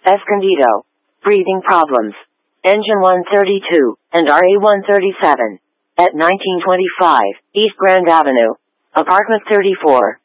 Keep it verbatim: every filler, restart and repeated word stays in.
Escondido. Breathing problems. Engine one thirty-two, and R A one thirty-seven. At nineteen twenty-five, East Grand Avenue. Apartment thirty-four.